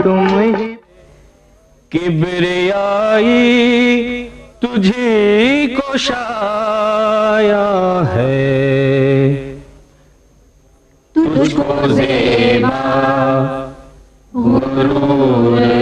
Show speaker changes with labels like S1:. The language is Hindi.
S1: तुम ही किबरियाई तुझी को शाया है, तुझको ज़ेबा गुरूर